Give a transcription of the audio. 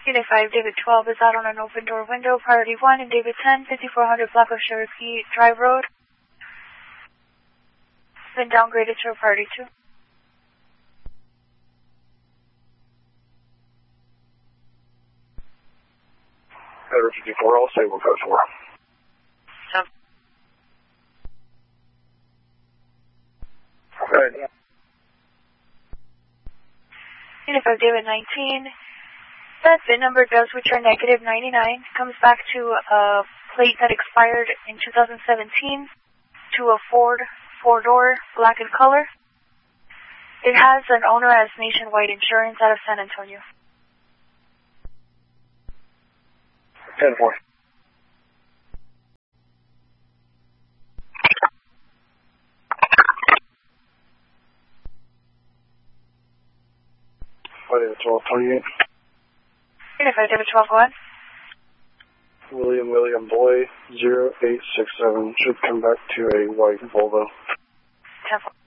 Unit 5, David 12 is out on an open door window, priority 1, and David 10, 5400 block of Cherokee Drive Road. Been downgraded to a priority 2. Edward 54, all stable, code 4. Okay. Unit 5, David 19. That VIN number does return negative 99. Comes back to a plate that expired in 2017 to a Ford 4-door, black in color. It has an owner as Nationwide Insurance out of San Antonio. 10-4. David 1228. Unit 5, David 12, go ahead. William Boy 0867 should come back to a white Volvo. 10-4.